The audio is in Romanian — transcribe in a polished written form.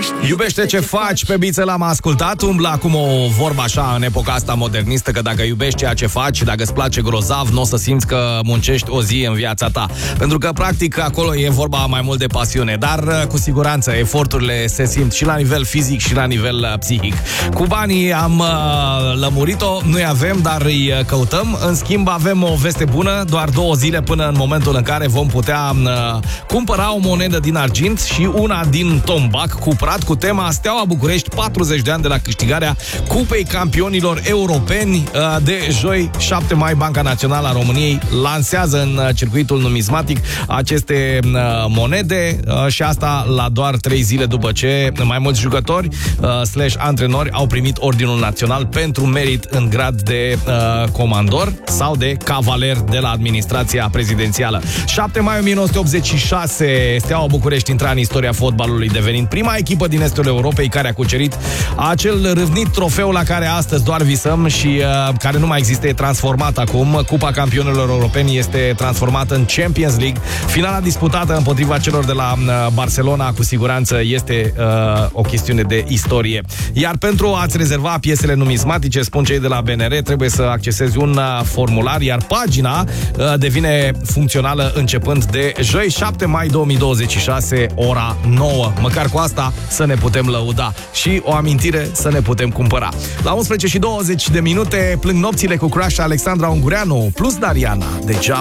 Iubește ce faci, pe Biță l-am ascultat. Umblă acum o vorbă așa în epoca asta modernistă, că dacă iubești ceea ce faci, dacă îți place grozav, nu o să simți că muncești o zi în viața ta. Pentru că practic acolo e vorba mai mult de pasiune. Dar cu siguranță eforturile se simt și la nivel fizic și la nivel psihic. Cu banii am lămurit-o, nu-i avem, dar îi căutăm. În schimb avem o veste bună, doar 2 zile până în momentul în care vom putea cumpăra o monedă din argint și una din tombac, cumpărat cu tema Steaua București, 40 de ani de la câștigarea Cupei Campionilor Europeni. De joi, 7 mai, Banca Națională a României lansează în circuitul numismatic aceste monede și asta la doar 3 zile după ce mai mulți jucători / antrenori au primit Ordinul Național pentru merit în grad de comandor sau de cavaler de la administrația prezidențială. 7 mai 1986, Steaua București intra în istoria fotbalului, devenind prima echipă din estul Europei care a cucerit acel râvnit trofeu la care astăzi doar visăm și care nu mai există, e transformat acum. Cupa Campionilor Europeni este transformată în Champions League. Finala disputată împotriva celor de la Barcelona cu siguranță este o chestiune de istorie. Iar pentru a-ți rezerva piesele numismatice, spun cei de la BNR, trebuie să accesezi un formular, iar pagina devine funcțională începând de joi, 7 mai 2026, ora 9. Măcar cu asta să ne putem lăuda și o amintire să ne putem cumpăra. La 11:20 plâng nopțile cu Crush, Alexandra Ungureanu plus Dariana. Deja